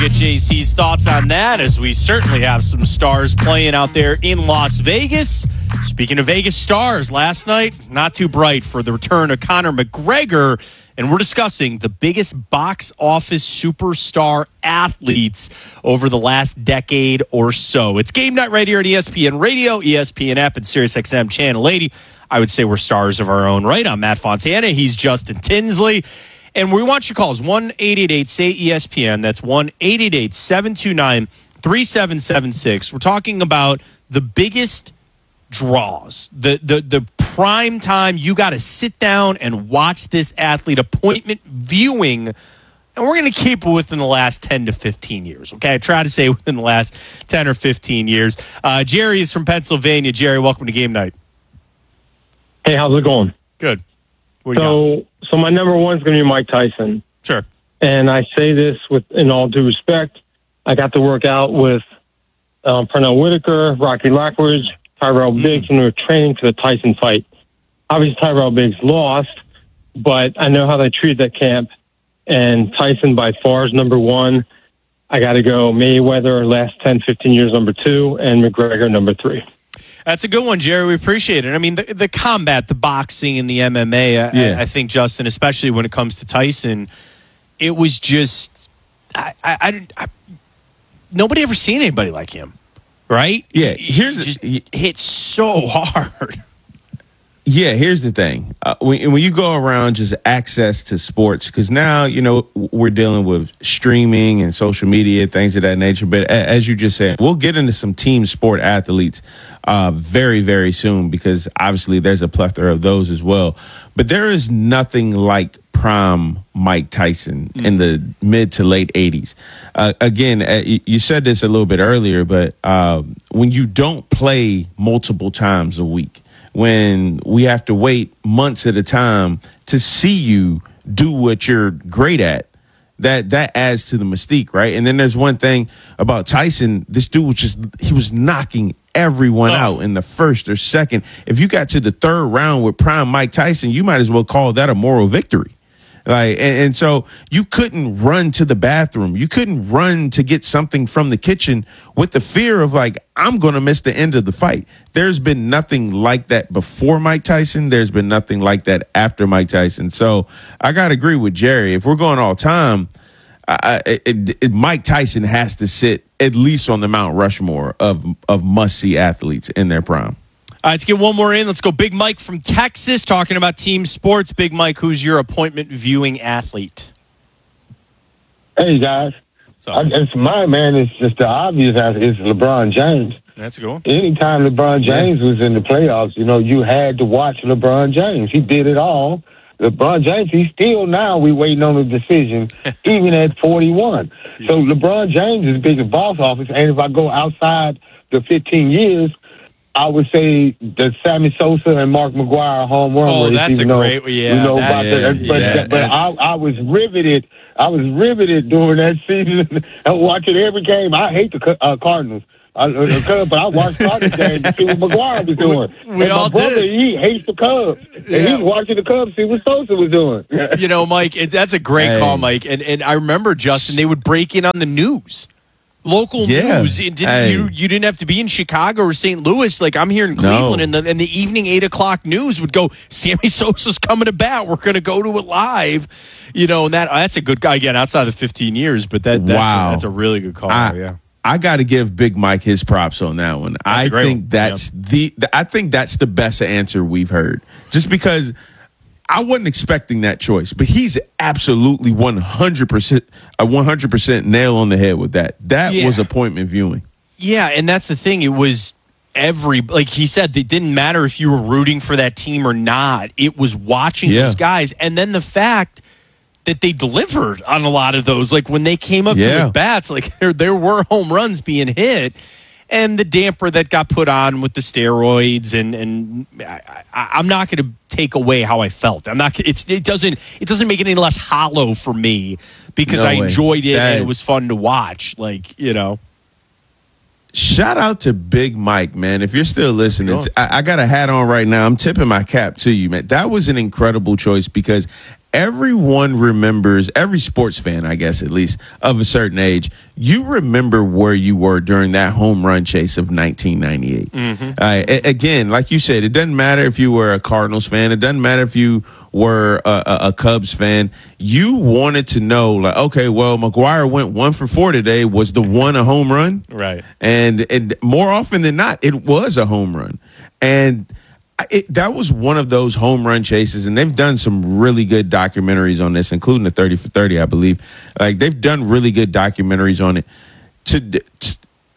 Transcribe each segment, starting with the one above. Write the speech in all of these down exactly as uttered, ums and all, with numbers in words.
Get J T's thoughts on that, as we certainly have some stars playing out there in Las Vegas. Speaking of Vegas stars, last night, not too bright for the return of Conor McGregor, and we're discussing the biggest box office superstar athletes over the last decade or so. It's Game Night right here at E S P N Radio, E S P N app, and SiriusXM Channel eighty. I would say we're stars of our own right. I'm Matt Fontana. He's Justin Tinsley. And we want your calls, one eight eight eight say E S P N. That's one eight eight eight seven two nine three seven seven six. We're talking about the biggest draws, the the the prime time you got to sit down and watch this athlete, appointment viewing, and we're going to keep it within the last ten to fifteen years, okay? I try to say within the last ten or fifteen years. Uh, Jerry is from Pennsylvania. Jerry, welcome to Game Night. Hey, how's it going? Good. What do you So, so my number one is going to be Mike Tyson. Sure. And I say this with, in all due respect, I got to work out with um, Pernell Whitaker, Rocky Lockridge, Tyrell Mm. Biggs, and we were training for the Tyson fight. Obviously, Tyrell Biggs lost, but I know how they treated that camp. And Tyson, by far, is number one. I got to go Mayweather, last ten, fifteen years, number two, and McGregor, number three. That's a good one, Jerry. We appreciate it. I mean, the, the combat, the boxing, and the M M A, I, Yeah. I, I think, Justin, especially when it comes to Tyson, it was just, I, I, I didn't, I, nobody ever seen anybody like him, right? Yeah, He here's just y- hit so hard. Yeah, here's the thing. Uh, when, when you go around just access to sports, because now, you know, we're dealing with streaming and social media, things of that nature. But a, as you just said, we'll get into some team sport athletes uh, very, very soon, because obviously there's a plethora of those as well. But there is nothing like prime Mike Tyson mm. in the mid to late eighties. Uh, again, uh, you said this a little bit earlier, but uh, when you don't play multiple times a week, when we have to wait months at a time to see you do what you're great at, that that adds to the mystique, right? And then there's one thing about Tyson. This dude was just, he was knocking everyone oh. out in the first or second. If you got to the third round with prime Mike Tyson, you might as well call that a moral victory. Like, and, and so you couldn't run to the bathroom. You couldn't run to get something from the kitchen with the fear of, like, I'm going to miss the end of the fight. There's been nothing like that before Mike Tyson. There's been nothing like that after Mike Tyson. So I got to agree with Jerry. If we're going all time, I, it, it, Mike Tyson has to sit at least on the Mount Rushmore of, of must-see athletes in their prime. All right, let's get one more in. Let's go Big Mike from Texas, talking about team sports. Big Mike, who's your appointment viewing athlete? Hey, guys. I, it's my man, it's just the obvious answer. It's LeBron James. That's a good one. Anytime LeBron James yeah. was in the playoffs, you know, you had to watch LeBron James. He did it all. LeBron James, he's still now, we waiting on a decision, even at forty-one. Yeah. So LeBron James is the biggest box office, and if I go outside the fifteen years, I would say the Sammy Sosa and Mark McGwire home run oh, race. That's a though, great, yeah. You know about yeah, that, but yeah, but I, I was riveted. I was riveted during that season. Watching every game. I hate the uh, Cardinals, I, the Cubs, but I watched Cardinals games to see what McGwire was doing. We, we and all my brother, did. He hates the Cubs, and yeah. he was watching the Cubs to see what Sosa was doing. You know, Mike, it, that's a great hey. call, Mike. And and I remember, Justin, they would break in on the news. Local yeah. news. It didn't, hey. you, you didn't have to be in Chicago or Saint Louis. Like, I'm here in Cleveland, no. and, the, and the evening eight o'clock news would go, Sammy Sosa's coming to bat. We're going to go to it live. You know, and that that's a good guy, again, outside of fifteen years, but that that's, wow. a, that's a really good call. I, yeah. I got to give Big Mike his props on that one. That's I think one. that's yep. the, the I think that's the best answer we've heard. Just because I wasn't expecting that choice, but he's absolutely one hundred percent a one hundred percent nail on the head with that. That yeah. was appointment viewing. Yeah, and that's the thing. It was every, like he said, it didn't matter if you were rooting for that team or not. It was watching yeah. those guys. And then the fact that they delivered on a lot of those, like when they came up yeah. to the bats, like there, there were home runs being hit. And the damper that got put on with the steroids, and and I, I, I'm not going to take away how I felt. I'm not. It's it doesn't it doesn't make it any less hollow for me because no I way. enjoyed it that, and it was fun to watch. Like, you know. Shout out to Big Mike, man. If you're still listening, I, I got a hat on right now. I'm tipping my cap to you, man. That was an incredible choice because everyone remembers, every sports fan, I guess, at least of a certain age, you remember where you were during that home run chase of nineteen ninety-eight. Mm-hmm. Uh, a- again, like you said, it doesn't matter if you were a Cardinals fan. It doesn't matter if you were a, a, a Cubs fan. You wanted to know, like, okay, well, McGwire went one for four today. Was the one a home run? Right. And, and more often than not, it was a home run. And It, that was one of those home run chases, and they've done some really good documentaries on this, including the thirty for thirty, I believe. Like, they've done really good documentaries on it. To, to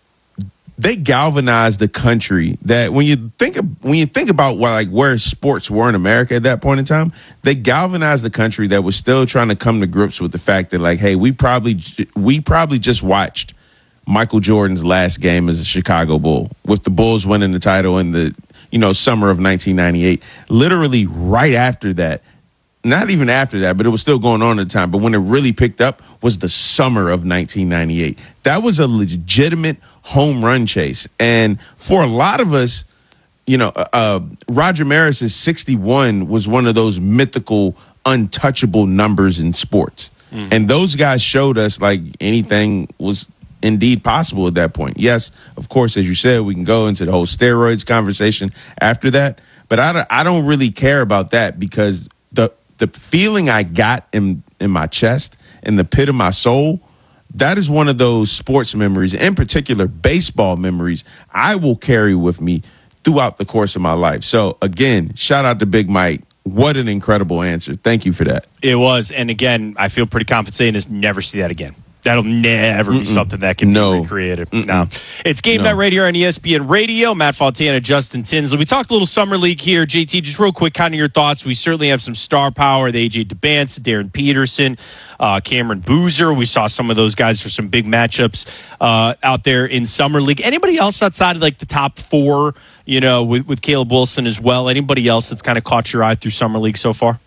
they galvanized the country. That when you think of, when you think about what, like where sports were in America at that point in time, they galvanized the country that was still trying to come to grips with the fact that, like, hey, we probably we probably just watched Michael Jordan's last game as a Chicago Bull, with the Bulls winning the title in the you know, summer of nineteen ninety-eight. Literally right after that, not even after that, but it was still going on at the time. But when it really picked up was the summer of nineteen ninety-eight. That was a legitimate home run chase. And for a lot of us, you know, uh, Roger Maris's sixty-one was one of those mythical, untouchable numbers in sports. Mm. And those guys showed us, like, anything was indeed possible at that point. Yes, of course, as you said, we can go into the whole steroids conversation after that, but I don't, I don't really care about that, because the the feeling I got in in my chest, in the pit of my soul, that is one of those sports memories, in particular baseball memories, I will carry with me throughout the course of my life. So again, shout out to Big Mike. What an incredible answer. Thank you for that. It was. And again, I feel pretty confident saying this, never see that again. That'll never be Mm-mm. something that can no. be recreated. Mm-mm. No. It's Game no. Night right here on E S P N Radio. Matt Fontana, Justin Tinsley. We talked a little Summer League here. J T, just real quick, kind of your thoughts. We certainly have some star power. The A J DeBance, Darren Peterson, uh, Cameron Boozer. We saw some of those guys for some big matchups uh, out there in Summer League. Anybody else outside of like the top four, you know, with, with Caleb Wilson as well? Anybody else that's kind of caught your eye through Summer League so far?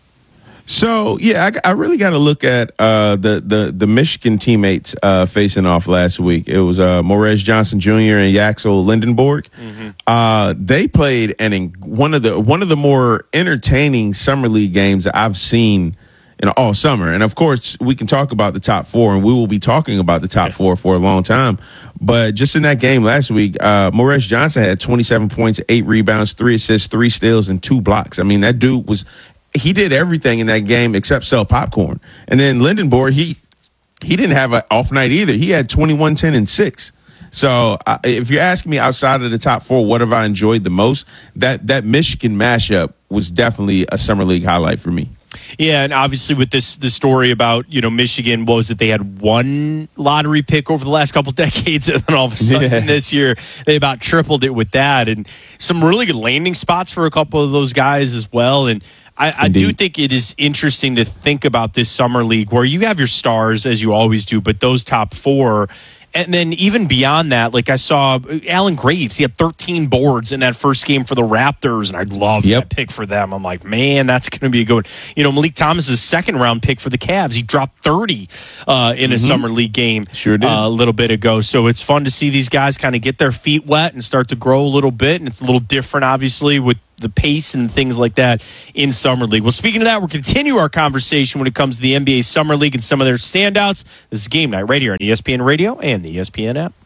So, yeah, I, I really got to look at uh, the, the the Michigan teammates uh, facing off last week. It was uh, Morez Johnson Junior and Yaxel Lindenborg. Mm-hmm. Uh, they played an in, one of the one of the more entertaining summer league games that I've seen in all summer. And of course, we can talk about the top four, and we will be talking about the top four for a long time. But just in that game last week, uh, Morez Johnson had twenty-seven points, eight rebounds, three assists, three steals, and two blocks. I mean, that dude was. He did everything in that game except sell popcorn. And then Lindenborg, he he didn't have an off night either. He had twenty-one, ten, and six. So uh, if you're asking me outside of the top four, what have I enjoyed the most? That that Michigan mashup was definitely a summer league highlight for me. Yeah, and obviously with this the story about, you know, Michigan, what was it? They had one lottery pick over the last couple decades, and then all of a sudden yeah. this year they about tripled it with that. And some really good landing spots for a couple of those guys as well. And I, I do think it is interesting to think about this summer league where you have your stars, as you always do, but those top four. And then even beyond that, like I saw Alan Graves, he had thirteen boards in that first game for the Raptors, and I love yep. that pick for them. I'm like, man, that's going to be a good one. You know, Malik Thomas's second round pick for the Cavs, he dropped thirty uh, in mm-hmm. a summer league game sure did. Uh, a little bit ago. So it's fun to see these guys kind of get their feet wet and start to grow a little bit. And it's a little different, obviously, with the pace and things like that in Summer League. Well, speaking of that, we'll continue our conversation when it comes to the N B A Summer League and some of their standouts. This is Game Night right here on E S P N Radio and the E S P N app.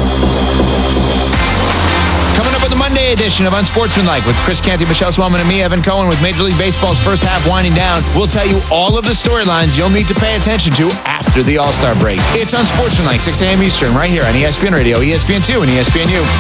Coming up with the Monday edition of Unsportsmanlike with Chris Canty, Michelle Swellman, and me, Evan Cohen, with Major League Baseball's first half winding down. We'll tell you all of the storylines you'll need to pay attention to after the All-Star break. It's Unsportsmanlike, six a.m. Eastern, right here on E S P N Radio, E S P N two, and E S P N U.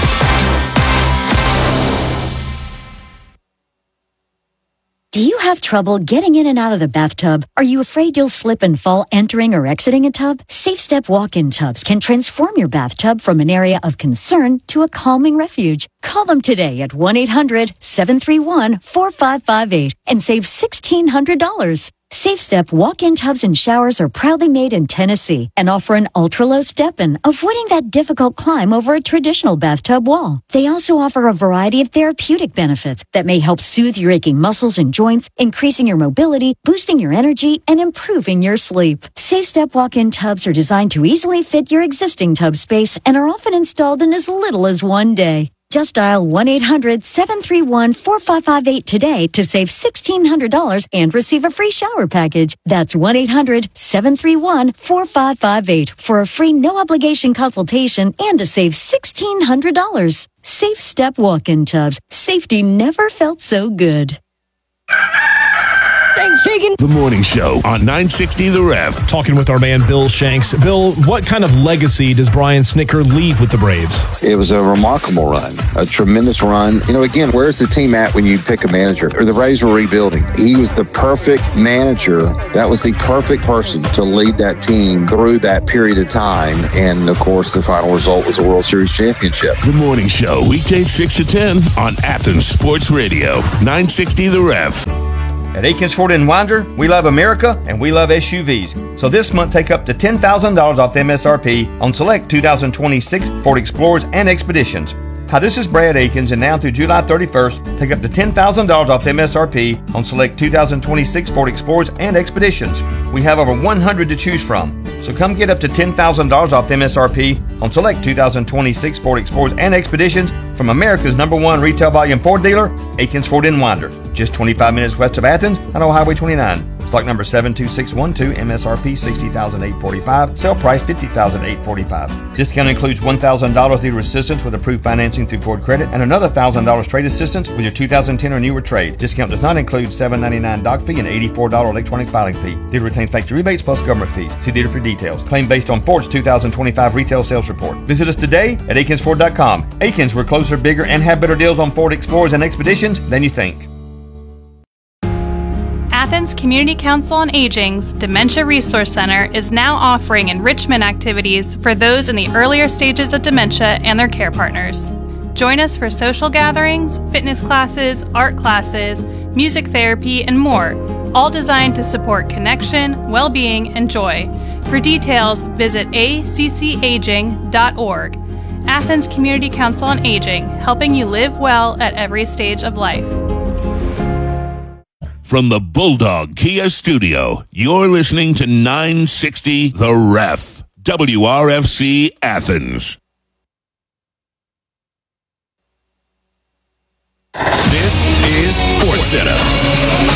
Do you have trouble getting in and out of the bathtub? Are you afraid you'll slip and fall entering or exiting a tub? Safe Step walk-in tubs can transform your bathtub from an area of concern to a calming refuge. Call them today at one eight hundred seven three one four five five eight and save sixteen hundred dollars. Safe Step walk-in tubs and showers are proudly made in Tennessee and offer an ultra-low step-in, avoiding that difficult climb over a traditional bathtub wall. They also offer a variety of therapeutic benefits that may help soothe your aching muscles and joints, increasing your mobility, boosting your energy, and improving your sleep. Safe Step walk-in tubs are designed to easily fit your existing tub space and are often installed in as little as one day. Just dial one eight hundred seven three one four five five eight today to save sixteen hundred dollars and receive a free shower package. That's one eight hundred seven three one four five five eight for a free no-obligation consultation and to save sixteen hundred dollars. Safe Step Walk-In Tubs. Safety never felt so good. The Morning Show on nine sixty The Ref. Talking with our man Bill Shanks. Bill, what kind of legacy does Brian Snitker leave with the Braves? It was a remarkable run, a tremendous run. You know, again, where's the team at when you pick a manager? The Braves were rebuilding. He was the perfect manager. That was the perfect person to lead that team through that period of time. And, of course, the final result was a World Series championship. The Morning Show, weekdays six to ten on Athens Sports Radio, nine sixty The Ref. At Akins Ford in Winder, we love America and we love S U Vs. So this month, take up to ten thousand dollars off M S R P on select two thousand twenty-six Ford Explorers and Expeditions. Hi, this is Brad Akins, and now through July thirty-first, take up to ten thousand dollars off M S R P on select two thousand twenty-six Ford Explorers and Expeditions. We have over one hundred to choose from. So come get up to ten thousand dollars off M S R P on select two thousand twenty-six Ford Explorers and Expeditions from America's number one retail volume Ford dealer, Akins Ford in Winder. Just twenty-five minutes west of Athens on Old Highway twenty-nine. Stock number seven two six one two, M S R P sixty thousand eight hundred forty-five dollars, sale price fifty thousand eight hundred forty-five dollars. Discount includes one thousand dollars dealer assistance with approved financing through Ford Credit and another one thousand dollars trade assistance with your two thousand ten or newer trade. Discount does not include seven dollars and ninety-nine cents doc fee and eighty-four dollars electronic filing fee. Dealer retains factory rebates plus government fees. See dealer for details. Claim based on Ford's two thousand twenty-five retail sales report. Visit us today at akins ford dot com. Akins, we're closer, bigger, and have better deals on Ford Explorers and Expeditions than you think. Athens Community Council on Aging's Dementia Resource Center is now offering enrichment activities for those in the earlier stages of dementia and their care partners. Join us for social gatherings, fitness classes, art classes, music therapy, and more, all designed to support connection, well-being, and joy. For details, visit a c c aging dot org. Athens Community Council on Aging, helping you live well at every stage of life. From the Bulldog Kia Studio, you're listening to nine sixty The Ref, W R F C Athens. This is SportsCenter.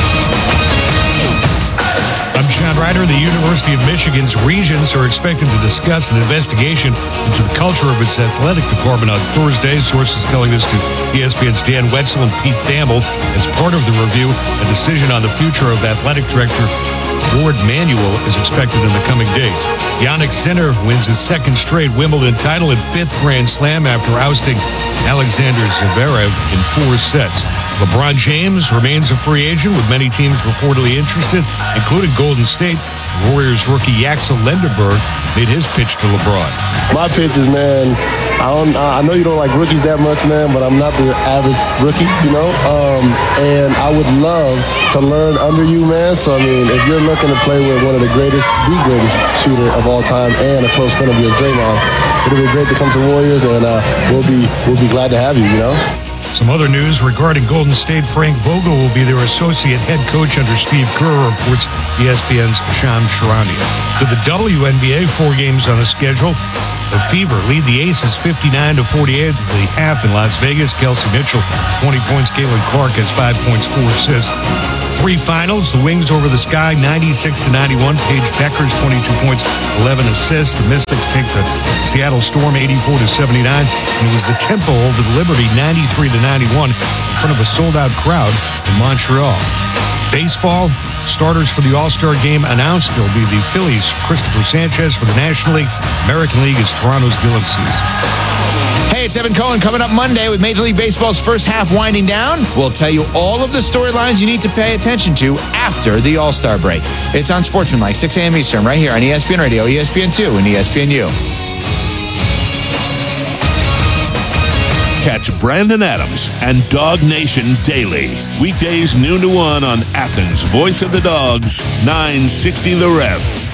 I'm Sean Ryder. The University of Michigan's regents are expected to discuss an investigation into the culture of its athletic department on Thursday. Sources telling this to E S P N's Dan Wetzel and Pete Thamel. As part of the review, a decision on the future of athletic director Ward Manuel is expected in the coming days. Jannik Sinner wins his second straight Wimbledon title and fifth Grand Slam after ousting Alexander Zverev in four sets. LeBron James remains a free agent with many teams reportedly interested, including Golden State. Warriors rookie Axel Lenderberg made his pitch to LeBron. My pitch is, man, I don't. I know you don't like rookies that much, man, but I'm not the average rookie, you know. Um, and I would love to learn under you, man. So I mean, if you're looking to play with one of the greatest, the greatest shooter of all time, and a close friend of yours, Draymond, it'll be great to come to Warriors, and uh, we'll be we'll be glad to have you, you know. Some other news regarding Golden State. Frank Vogel will be their associate head coach under Steve Kerr, reports E S P N's Shams Charania. To the W N B A, four games on the schedule. The Fever lead the Aces fifty-nine to forty-eight at the half in Las Vegas. Kelsey Mitchell, twenty points. Caitlin Clark has five points, four assists. Three finals, the Wings over the Sky, ninety-six to ninety-one. Paige Beckers, twenty-two points, eleven assists. The Mystics take the Seattle Storm, eighty-four to seventy-nine. And it was the Tempo over the Liberty, ninety-three to ninety-one, in front of a sold-out crowd in Montreal. Baseball, starters for the All-Star game announced. There'll be the Phillies, Christopher Sanchez for the National League. American League is Toronto's Dylan Cease. Hey, it's Evan Cohen coming up Monday with Major League Baseball's first half winding down. We'll tell you all of the storylines you need to pay attention to after the All-Star break. It's on Sportsmanlike, six a.m. Eastern, right here on E S P N Radio, E S P N two, and E S P N U. Catch Brandon Adams and Dog Nation daily. Weekdays noon to one on Athens, Voice of the Dogs, nine sixty The Ref.